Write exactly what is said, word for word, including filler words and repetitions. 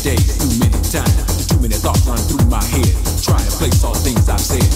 days, too many times, too many thoughts run through my head, trying to place all things I've said.